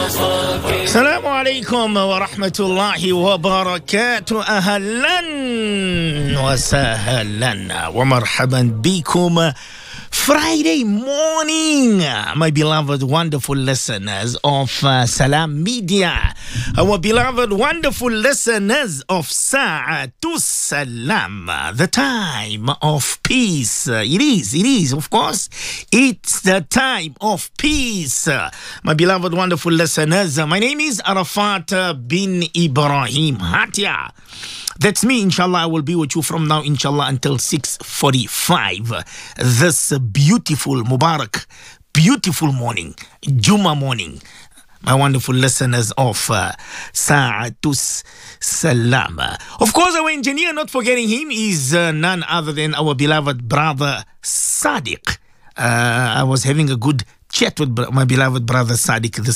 السلام عليكم ورحمة الله وبركاته. أهلا وسهلا ومرحبا بكم. Friday morning, my beloved, wonderful listeners of Salam Media, our beloved, wonderful listeners of Sa'atu Salam, the time of peace. It is, of course, it's the time of peace. My beloved, wonderful listeners, my name is Arafat bin Ibrahim Hatia. That's me, inshallah. I will be with you from now, inshallah, until 6:45. This beautiful, Mubarak, beautiful morning, Juma morning. My wonderful listeners of Sa'atus Salam. Of course, our engineer, not forgetting him, is none other than our beloved brother Sadiq. I was having a good chat with my beloved brother Sadiq this